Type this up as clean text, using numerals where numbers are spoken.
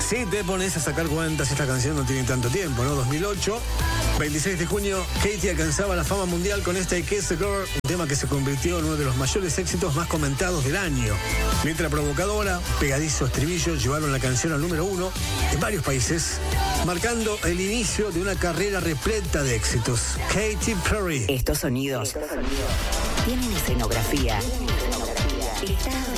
Si te pones a sacar cuentas, esta canción no tiene tanto tiempo, ¿no? 2008, 26 de junio, Katy alcanzaba la fama mundial con esta I Kiss the Girl, un tema que se convirtió en uno de los mayores éxitos más comentados del año. Letra provocadora, pegadizo estribillo llevaron la canción al número 1 en varios países, marcando el inicio de una carrera repleta de éxitos. Katy Perry. Estos sonidos tienen escenografía. Estado